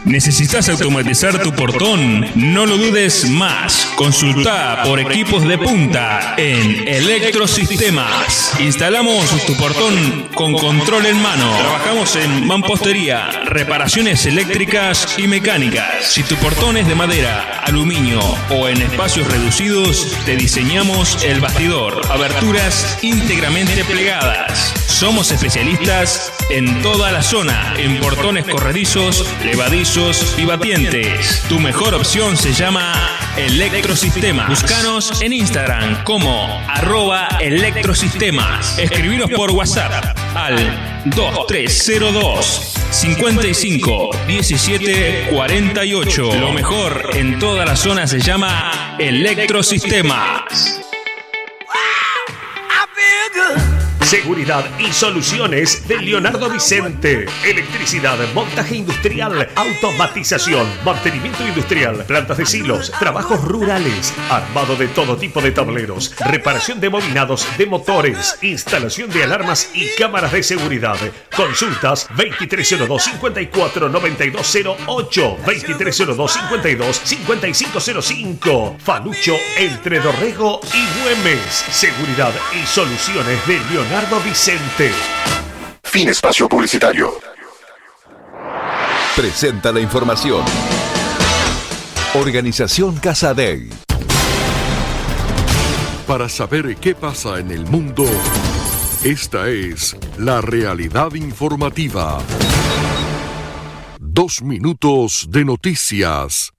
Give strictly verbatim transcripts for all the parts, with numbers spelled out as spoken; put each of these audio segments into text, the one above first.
¿Necesitas automatizar tu portón? No lo dudes más. Consulta por equipos de punta en Electrosistemas. Instalamos tu portón con control en mano. Trabajamos en mampostería, reparaciones eléctricas y mecánicas. Si tu portón es de madera, aluminio o en espacios reducidos, te diseñamos el bastidor. Aberturas íntegramente plegadas. Somos especialistas en toda la zona, en portones corredizos, levadizos y batientes. Tu mejor opción se llama Electrosistemas. Búscanos en Instagram como arroba Electrosistemas. Escribinos por WhatsApp al dos tres cero dos, cincuenta y cinco, diecisiete cuarenta y ocho. Lo mejor en toda la zona se llama Electrosistemas. Seguridad y soluciones de Leonardo Vicente. Electricidad, montaje industrial, automatización, mantenimiento industrial, plantas de silos, trabajos rurales, armado de todo tipo de tableros, reparación de bobinados de motores, instalación de alarmas y cámaras de seguridad. Consultas veintitrés cero dos, cincuenta y cuatro, noventa y dos cero ocho, veintitrés cero dos, cincuenta y dos, cincuenta y cinco cero cinco. Falucho entre Dorrego y Güemes. Seguridad y soluciones de Leonardo Vicente. Fin espacio publicitario. Presenta la información. Organización Casadei. Para saber qué pasa en el mundo, esta es la realidad informativa. Dos minutos de noticias.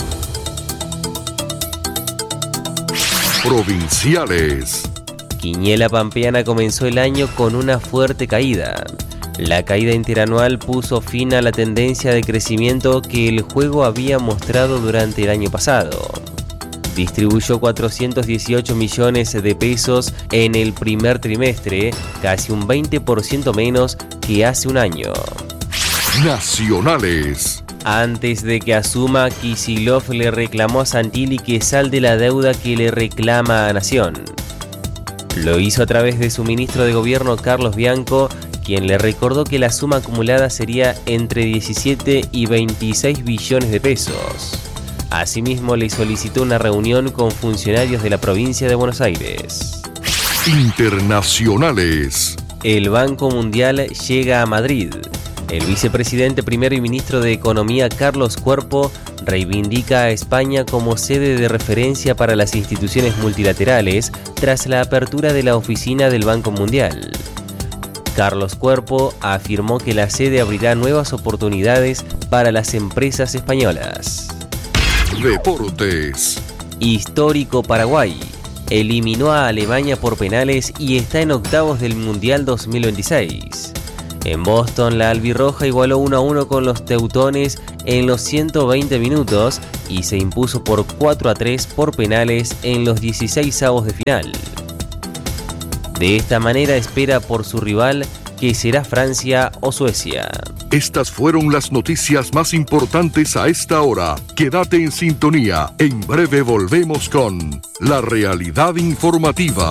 Provinciales. Quiniela Pampeana comenzó el año con una fuerte caída. La caída interanual puso fin a la tendencia de crecimiento que el juego había mostrado durante el año pasado. Distribuyó cuatrocientos dieciocho millones de pesos en el primer trimestre, casi un veinte por ciento menos que hace un año. Nacionales. Antes de que asuma, Kicillof le reclamó a Santilli que salde la deuda que le reclama a Nación. Lo hizo a través de su ministro de Gobierno, Carlos Bianco, quien le recordó que la suma acumulada sería entre diecisiete y veintiséis billones de pesos. Asimismo, le solicitó una reunión con funcionarios de la provincia de Buenos Aires. Internacionales. El Banco Mundial llega a Madrid. El vicepresidente primero y ministro de Economía, Carlos Cuerpo, reivindica a España como sede de referencia para las instituciones multilaterales tras la apertura de la oficina del Banco Mundial. Carlos Cuerpo afirmó que la sede abrirá nuevas oportunidades para las empresas españolas. Deportes. Histórico Paraguay. Eliminó a Alemania por penales y está en octavos del Mundial dos mil veintiséis. En Boston, la albirroja igualó uno a uno con los teutones en los ciento veinte minutos y se impuso por cuatro a tres por penales en los dieciseisavos de final. De esta manera espera por su rival, que será Francia o Suecia. Estas fueron las noticias más importantes a esta hora. Quédate en sintonía. En breve volvemos con La Realidad Informativa.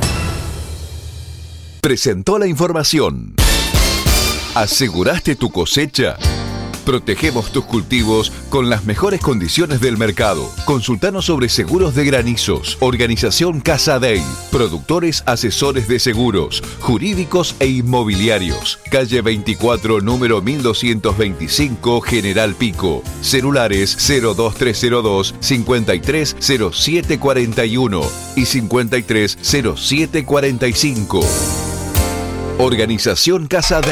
Presentó la información. ¿Aseguraste tu cosecha? Protegemos tus cultivos con las mejores condiciones del mercado. Consultanos sobre seguros de granizos. Organización Casadei. Productores asesores de seguros, jurídicos e inmobiliarios. Calle veinticuatro, número mil doscientos veinticinco, General Pico. Celulares cero dos tres cero dos, cincuenta y tres cero siete cuarenta y uno y cincuenta y tres cero siete cuarenta y cinco. Organización Casadei.